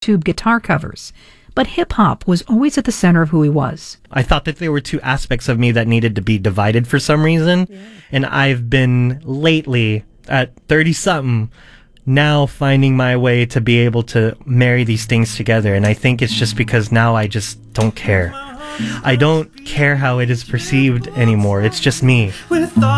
tube guitar covers, but hip-hop was always at the center of who he was. I thought that there were two aspects of me that needed to be divided for some reason, and I've been lately, at 30-something, now finding my way to be able to marry these things together, and I think it's just because now I just don't care. I don't care how it is perceived anymore. It's just me.